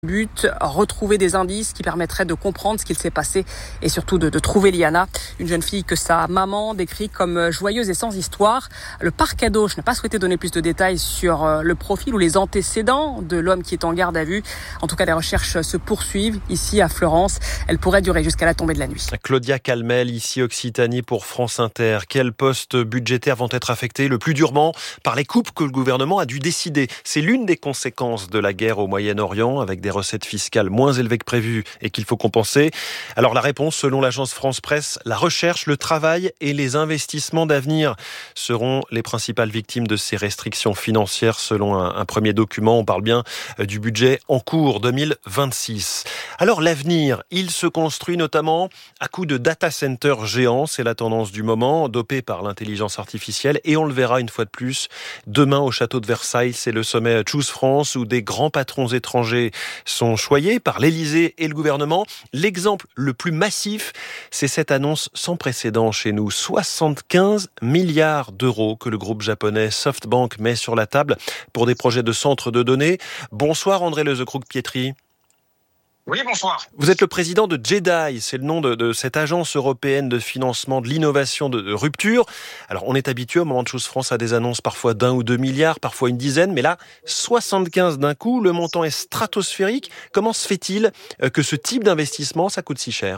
But, retrouver des indices qui permettraient de comprendre ce qu'il s'est passé et surtout de trouver Liana, une jeune fille que sa maman décrit comme joyeuse et sans histoire. Le parquet d'Auch n'a pas souhaité donner plus de détails sur le profil ou les antécédents de l'homme qui est en garde à vue. En tout cas, les recherches se poursuivent ici à Fleurance. Elles pourraient durer jusqu'à la tombée de la nuit. Claudia Calmel, ici Occitanie pour France Inter. Quels postes budgétaires vont être affectés le plus durement par les coupes que le gouvernement a dû décider? C'est l'une des conséquences de la guerre au Moyen-Orient, avec des recettes fiscales moins élevées que prévu et qu'il faut compenser. Alors la réponse, selon l'agence France Presse, la recherche, le travail et les investissements d'avenir seront les principales victimes de ces restrictions financières. Selon un premier document, on parle bien du budget en cours 2026. Alors l'avenir, il se construit notamment à coup de data centers géants. C'est la tendance du moment, dopée par l'intelligence artificielle. Et on le verra une fois de plus demain au château de Versailles. C'est le sommet Choose France où des grands patrons étrangers sont choyés par l'Élysée et le gouvernement. L'exemple le plus massif, c'est cette annonce sans précédent chez nous. 75 milliards d'euros que le groupe japonais SoftBank met sur la table pour des projets de centres de données. Bonsoir André Lezecrouc-Pietri. Oui, bonsoir. Vous êtes le président de JEDI, c'est le nom de cette agence européenne de financement de l'innovation de rupture. Alors, on est habitué au moment de Choose France à des annonces parfois d'1 ou 2 milliards, parfois une dizaine, mais là, 75 d'un coup, le montant est stratosphérique. Comment se fait-il que ce type d'investissement, ça coûte si cher ?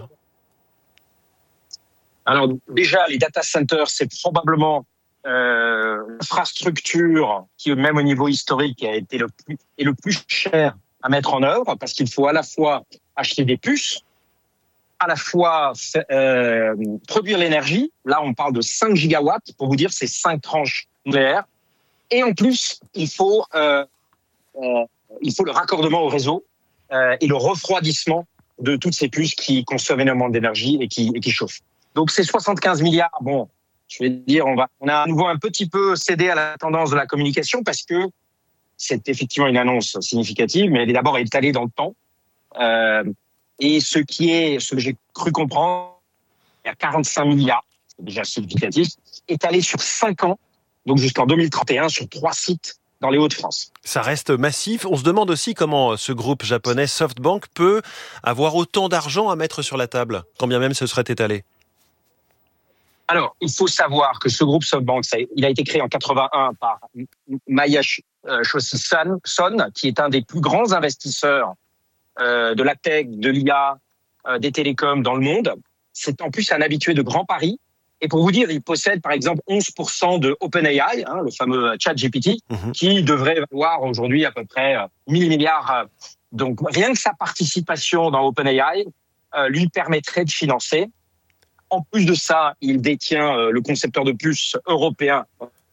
Alors, déjà, les data centers, c'est probablement l'infrastructure qui, même au niveau historique, a été le plus cher à mettre en œuvre, parce qu'il faut à la fois acheter des puces, à la fois produire l'énergie. Là, on parle de 5 gigawatts, pour vous dire, c'est 5 tranches nucléaires. Et en plus, il faut le raccordement au réseau et le refroidissement de toutes ces puces qui consomment énormément d'énergie et qui chauffent. Donc, ces 75 milliards, bon, je vais dire, on a à nouveau un petit peu cédé à la tendance de la communication parce que c'est effectivement une annonce significative, mais elle est d'abord étalée dans le temps. Et ce que j'ai cru comprendre, il y a 45 milliards, c'est déjà significatif, étalé sur 5 ans, donc jusqu'en 2031, sur 3 sites dans les Hauts-de-France. Ça reste massif. On se demande aussi comment ce groupe japonais SoftBank peut avoir autant d'argent à mettre sur la table, quand bien même ce serait étalé. Alors, il faut savoir que ce groupe SoftBank, il a été créé en 81 par Masayoshi Son, qui est un des plus grands investisseurs de la tech, de l'IA, des télécoms dans le monde. C'est en plus un habitué de grands paris. Et pour vous dire, il possède par exemple 11% de OpenAI, le fameux ChatGPT, qui devrait valoir aujourd'hui à peu près 1000 milliards. Donc rien que sa participation dans OpenAI lui permettrait de financer. En plus de ça, il détient le concepteur de puces européen.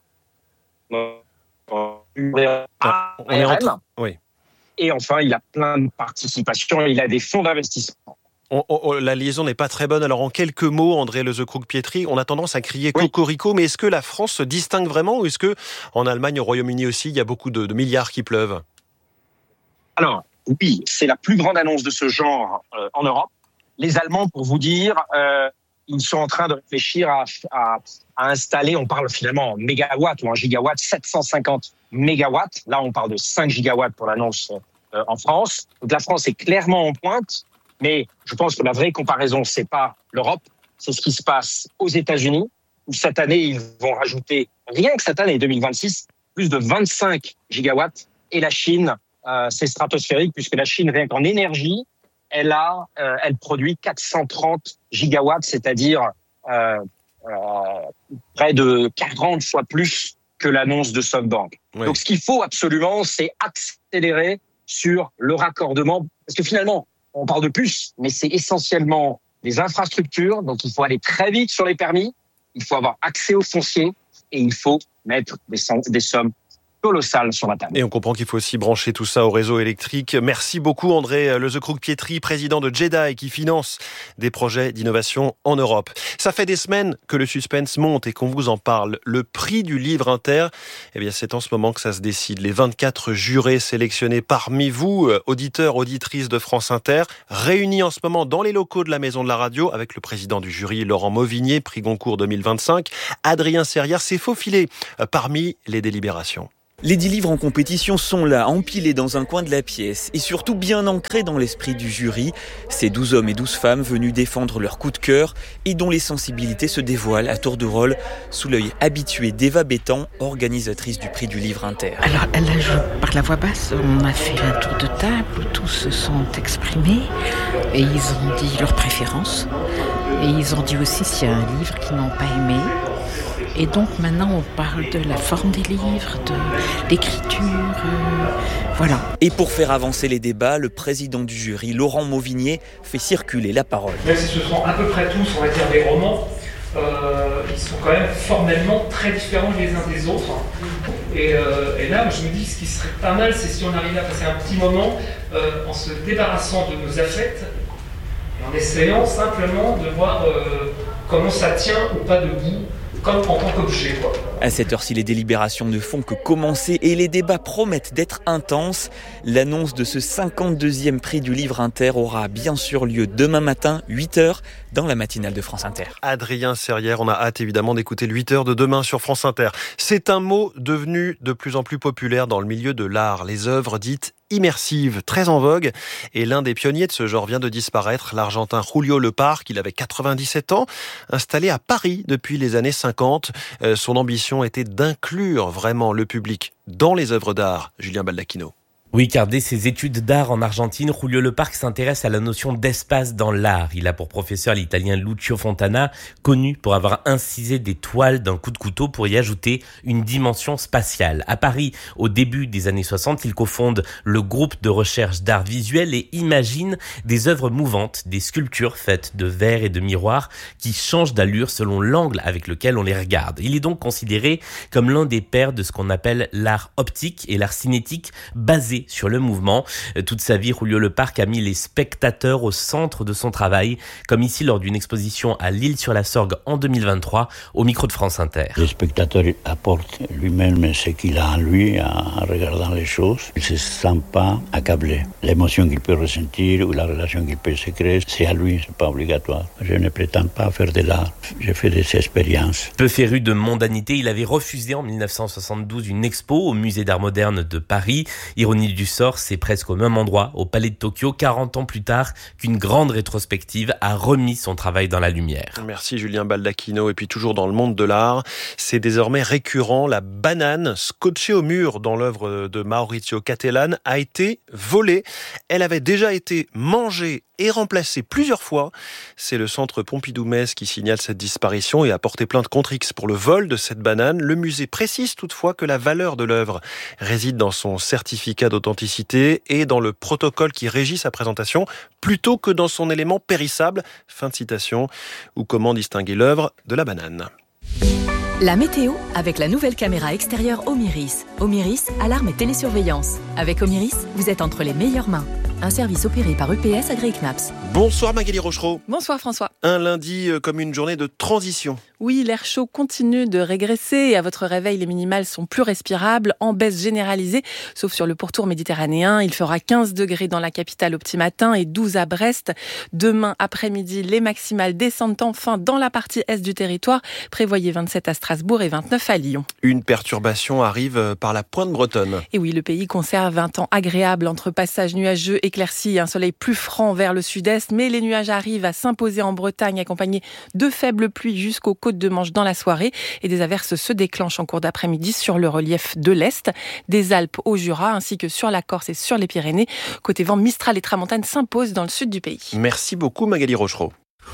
Oui. Et enfin, il a plein de participations, il a des fonds d'investissement. La liaison n'est pas très bonne. Alors, en quelques mots, André Lezecrouc-Pietri, on a tendance à crier cocorico, mais est-ce que la France se distingue vraiment ou est-ce que en Allemagne, au Royaume-Uni aussi, il y a beaucoup de milliards qui pleuvent ? Alors, oui, c'est la plus grande annonce de ce genre en Europe. Les Allemands, pour vous dire, ils sont en train de réfléchir à installer, on parle finalement en mégawatts ou en gigawatts, 750 mégawatts. Là, on parle de 5 gigawatts pour l'annonce en France. Donc la France est clairement en pointe, mais je pense que la vraie comparaison, c'est pas l'Europe, c'est ce qui se passe aux États-Unis, où cette année, ils vont rajouter, rien que cette année 2026, plus de 25 gigawatts. Et la Chine, c'est stratosphérique, puisque la Chine, rien qu'en énergie, elle produit 430 gigawatts, c'est-à-dire près de 40 fois plus que l'annonce de SoftBank. Oui. Donc, ce qu'il faut absolument, c'est accélérer sur le raccordement, parce que finalement, on parle de puces, mais c'est essentiellement des infrastructures, donc il faut aller très vite sur les permis, il faut avoir accès au foncier et il faut mettre des sommes colossal sur la table. Et on comprend qu'il faut aussi brancher tout ça au réseau électrique. Merci beaucoup André Lezecrouc-Pietri, président de JEDI, qui finance des projets d'innovation en Europe. Ça fait des semaines que le suspense monte et qu'on vous en parle. Le prix du livre inter, c'est en ce moment que ça se décide. Les 24 jurés sélectionnés parmi vous, auditeurs, auditrices de France Inter, réunis en ce moment dans les locaux de la Maison de la Radio avec le président du jury, Laurent Mauvigné, prix Goncourt 2025. Adrien Serrière s'est faufilé parmi les délibérations. Les 10 livres en compétition sont là, empilés dans un coin de la pièce et surtout bien ancrés dans l'esprit du jury. Ces 12 hommes et 12 femmes venus défendre leur coup de cœur et dont les sensibilités se dévoilent à tour de rôle sous l'œil habitué d'Eva Bétan, organisatrice du prix du livre inter. Alors là, par la voix basse, on a fait un tour de table où tous se sont exprimés et ils ont dit leurs préférences. Et ils ont dit aussi s'il y a un livre qu'ils n'ont pas aimé. Et donc maintenant on parle de la forme des livres, de l'écriture, voilà. Et pour faire avancer les débats, le président du jury, Laurent Mauvigné, fait circuler la parole. Même si ce sont à peu près tous, on va dire, des romans, ils sont quand même formellement très différents les uns des autres. Et là, je me dis, ce qui serait pas mal, c'est si on arrivait à passer un petit moment en se débarrassant de nos affects et en essayant simplement de voir comment ça tient ou pas debout, comme en tant qu'objet, quoi. À cette heure-ci, les délibérations ne font que commencer et les débats promettent d'être intenses. L'annonce de ce 52e prix du livre inter aura bien sûr lieu demain matin, 8h, dans la matinale de France Inter. Adrien Serrière, on a hâte évidemment d'écouter le 8h de demain sur France Inter. C'est un mot devenu de plus en plus populaire dans le milieu de l'art, les œuvres dites immersive, très en vogue. Et l'un des pionniers de ce genre vient de disparaître, l'Argentin Julio Lepar, il avait 97 ans, installé à Paris depuis les années 50. Son ambition était d'inclure vraiment le public dans les œuvres d'art. Julien Baldacchino. Oui, car dès ses études d'art en Argentine, Julio Lepar s'intéresse à la notion d'espace dans l'art. Il a pour professeur l'italien Lucio Fontana, connu pour avoir incisé des toiles d'un coup de couteau pour y ajouter une dimension spatiale. À Paris, au début des années 60, il cofonde le groupe de recherche d'art visuel et imagine des œuvres mouvantes, des sculptures faites de verre et de miroirs qui changent d'allure selon l'angle avec lequel on les regarde. Il est donc considéré comme l'un des pères de ce qu'on appelle l'art optique et l'art cinétique basé sur le mouvement. Toute sa vie, Julio Lepar a mis les spectateurs au centre de son travail, comme ici lors d'une exposition à L'Isle-sur-la-Sorgue en 2023, au micro de France Inter. Le spectateur apporte lui-même ce qu'il a en lui en regardant les choses. Il ne se sent pas accablé. L'émotion qu'il peut ressentir ou la relation qu'il peut se créer, c'est à lui, c'est pas obligatoire. Je ne prétends pas faire de l'art. J'ai fait des expériences. Peu féru de mondanité, il avait refusé en 1972 une expo au Musée d'Art Moderne de Paris. Ironie du sort, c'est presque au même endroit, au Palais de Tokyo, 40 ans plus tard, qu'une grande rétrospective a remis son travail dans la lumière. Merci Julien Baldacchino. Et puis toujours dans le monde de l'art, c'est désormais récurrent, la banane scotchée au mur dans l'œuvre de Maurizio Cattelan a été volée. Elle avait déjà été mangée et remplacée plusieurs fois. C'est le centre Pompidou-Metz qui signale cette disparition et a porté plainte contre X pour le vol de cette banane. Le musée précise toutefois que la valeur de l'œuvre réside dans son certificat d'authenticité et dans le protocole qui régit sa présentation, plutôt que dans son élément périssable. Fin de citation. Ou comment distinguer l'œuvre de la banane. La météo avec la nouvelle caméra extérieure Omiris. Omiris, alarme et télésurveillance. Avec Omiris, vous êtes entre les meilleures mains. Un service opéré par UPS AgriKnaps. Bonsoir Magali Rochereau. Bonsoir François. Un lundi comme une journée de transition. Oui, l'air chaud continue de régresser et à votre réveil, les minimales sont plus respirables, en baisse généralisée, sauf sur le pourtour méditerranéen. Il fera 15 degrés dans la capitale au petit matin et 12 à Brest. Demain après-midi, les maximales descendent enfin dans la partie est du territoire. Prévoyez 27 à Strasbourg et 29 à Lyon. Une perturbation arrive par la pointe bretonne. Et oui, le pays conserve un temps agréable entre passages nuageux, éclaircis et un soleil plus franc vers le sud-est. Mais les nuages arrivent à s'imposer en Bretagne, accompagnés de faibles pluies jusqu'aux côtes de Manche dans la soirée. Et des averses se déclenchent en cours d'après-midi sur le relief de l'Est, des Alpes au Jura, ainsi que sur la Corse et sur les Pyrénées. Côté vent, Mistral et Tramontane s'imposent dans le sud du pays. Merci beaucoup Magali Rochereau.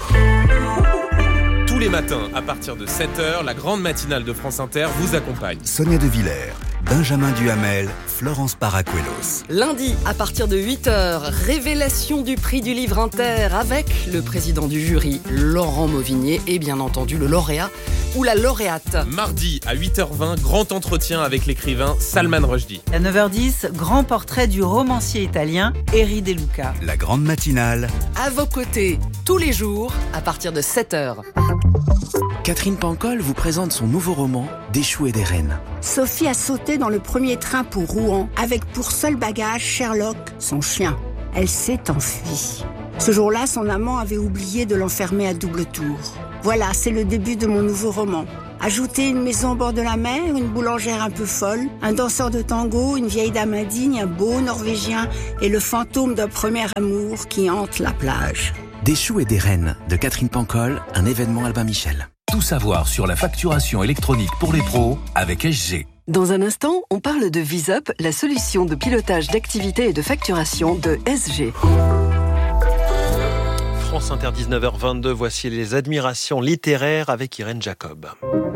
Tous les matins, à partir de 7h, la grande matinale de France Inter vous accompagne. Sonia De Villers, Benjamin Duhamel, Florence Paracuelos. Lundi, à partir de 8h, révélation du prix du livre inter avec le président du jury, Laurent Mauvigné, et bien entendu le lauréat ou la lauréate. Mardi, à 8h20, grand entretien avec l'écrivain Salman Rushdie. À 9h10, grand portrait du romancier italien Eri De Luca. La grande matinale. À vos côtés, tous les jours, à partir de 7h. Catherine Pancol vous présente son nouveau roman, Des choux et des reines. Sophie a sauté dans le premier train pour Rouen, avec pour seul bagage Sherlock, son chien. Elle s'est enfuie. Ce jour-là, son amant avait oublié de l'enfermer à double tour. Voilà, c'est le début de mon nouveau roman. Ajoutez une maison au bord de la mer, une boulangère un peu folle, un danseur de tango, une vieille dame indigne, un beau Norvégien et le fantôme d'un premier amour qui hante la plage. Des choux et des reines de Catherine Pancol, un événement Albin Michel. Tout savoir sur la facturation électronique pour les pros avec SG. Dans un instant, on parle de VisUp, la solution de pilotage d'activité et de facturation de SG. France Inter 19h22, voici les admirations littéraires avec Irène Jacob.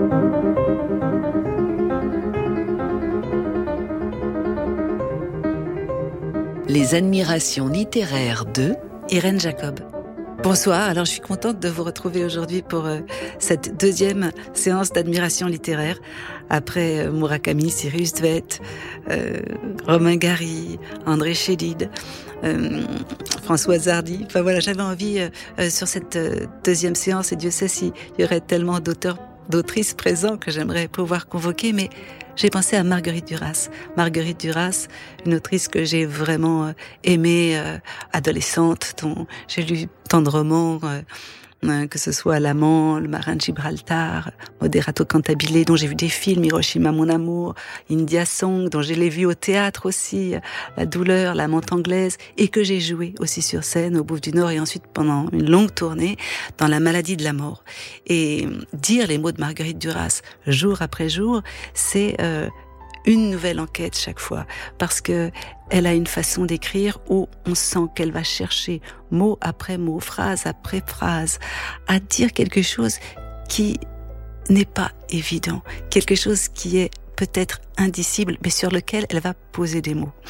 Les admirations littéraires de Irène Jacob. Bonsoir, alors je suis contente de vous retrouver aujourd'hui pour cette deuxième séance d'admiration littéraire après Murakami, Cyrus Vett, Romain Gary, André Chédid, Françoise Hardy. Enfin voilà, j'avais envie sur cette deuxième séance, et Dieu sait s'il y aurait tellement d'auteurs, d'autrices présents que j'aimerais pouvoir convoquer, mais j'ai pensé à Marguerite Duras. Marguerite Duras, une autrice que j'ai vraiment aimée, adolescente, dont j'ai lu tant de romans, que ce soit L'Amant, Le Marin de Gibraltar, Moderato Cantabile, dont j'ai vu des films, Hiroshima mon amour, India Song, dont je l'ai vu au théâtre aussi, La douleur, L'amante anglaise, et que j'ai joué aussi sur scène au Bouffe du Nord et ensuite pendant une longue tournée dans La maladie de la mort. Et dire les mots de Marguerite Duras jour après jour, c'est une nouvelle enquête chaque fois, parce que elle a une façon d'écrire où on sent qu'elle va chercher mot après mot, phrase après phrase, à dire quelque chose qui n'est pas évident, quelque chose qui est peut-être indicible, mais sur lequel elle va poser des mots.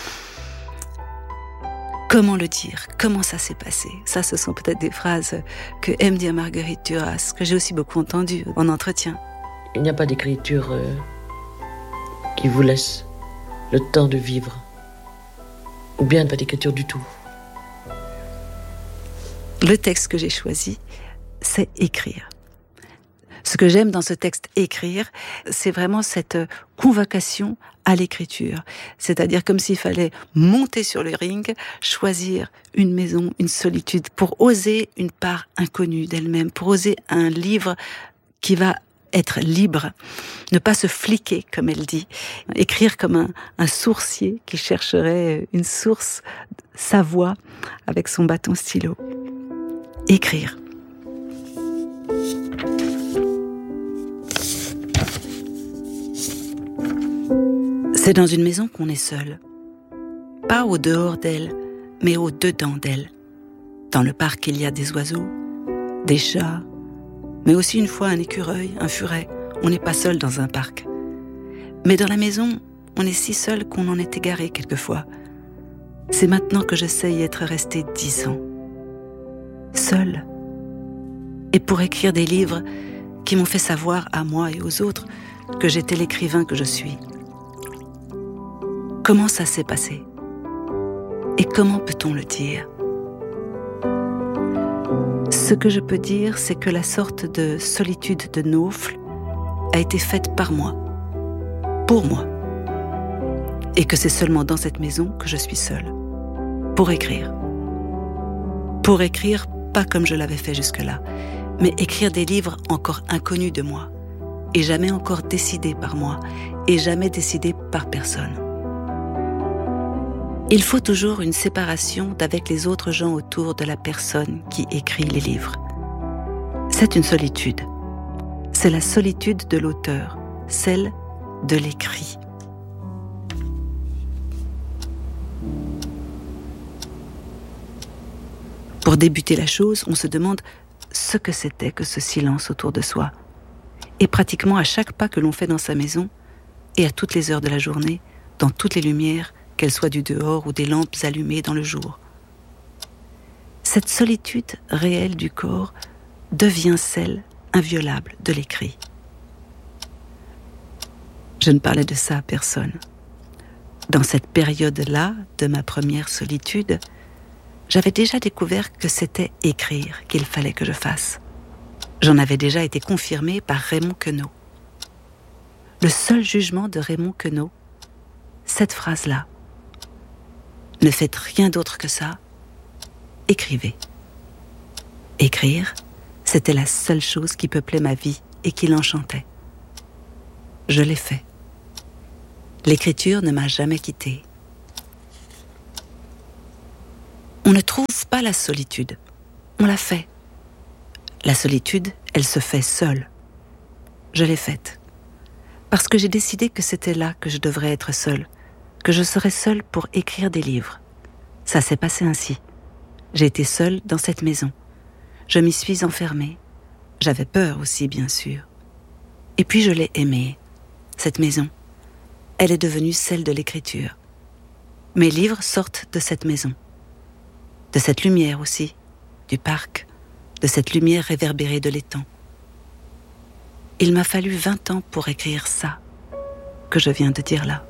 Comment le dire? Comment ça s'est passé? Ça, ce sont peut-être des phrases que aime dire Marguerite Duras, que j'ai aussi beaucoup entendues en entretien. Il n'y a pas d'écriture qui vous laisse le temps de vivre, ou bien pas d'écriture du tout. Le texte que j'ai choisi, c'est écrire. Ce que j'aime dans ce texte écrire, c'est vraiment cette convocation à l'écriture. C'est-à-dire comme s'il fallait monter sur le ring, choisir une maison, une solitude, pour oser une part inconnue d'elle-même, pour oser un livre qui va être libre, ne pas se fliquer, comme elle dit, écrire comme un sourcier qui chercherait une source, sa voix, avec son bâton stylo. Écrire. C'est dans une maison qu'on est seul. Pas au dehors d'elle, mais au dedans d'elle. Dans le parc, il y a des oiseaux, des chats, mais aussi une fois un écureuil, un furet. On n'est pas seul dans un parc. Mais dans la maison, on est si seul qu'on en est égaré quelquefois. C'est maintenant que je sais y être restée 10 ans. Seule. Et pour écrire des livres qui m'ont fait savoir à moi et aux autres que j'étais l'écrivain que je suis. Comment ça s'est passé? Et comment peut-on le dire? Ce que je peux dire, c'est que la sorte de solitude de Naufle a été faite par moi, pour moi, et que c'est seulement dans cette maison que je suis seule, pour écrire. Pour écrire, pas comme je l'avais fait jusque-là, mais écrire des livres encore inconnus de moi, et jamais encore décidés par moi, et jamais décidés par personne. Il faut toujours une séparation d'avec les autres gens autour de la personne qui écrit les livres. C'est une solitude. C'est la solitude de l'auteur, celle de l'écrit. Pour débuter la chose, on se demande ce que c'était que ce silence autour de soi. Et pratiquement à chaque pas que l'on fait dans sa maison, et à toutes les heures de la journée, dans toutes les lumières, qu'elles soient du dehors ou des lampes allumées dans le jour. Cette solitude réelle du corps devient celle inviolable de l'écrit. Je ne parlais de ça à personne. Dans cette période-là de ma première solitude, j'avais déjà découvert que c'était écrire qu'il fallait que je fasse. J'en avais déjà été confirmée par Raymond Queneau. Le seul jugement de Raymond Queneau, cette phrase-là. Ne faites rien d'autre que ça. Écrivez. Écrire, c'était la seule chose qui peuplait ma vie et qui l'enchantait. je l'ai fait. L'écriture ne m'a jamais quittée. On ne trouve pas la solitude, on la fait. La solitude, elle se fait seule. Je l'ai faite. Parce que j'ai décidé que c'était là que je devrais être seule, que je serais seule pour écrire des livres. Ça s'est passé ainsi. J'ai été seule dans cette maison. Je m'y suis enfermée. J'avais peur aussi, bien sûr. Et puis je l'ai aimée, cette maison. Elle est devenue celle de l'écriture. Mes livres sortent de cette maison. De cette lumière aussi, du parc, de cette lumière réverbérée de l'étang. Il m'a fallu 20 ans pour écrire ça que je viens de dire là.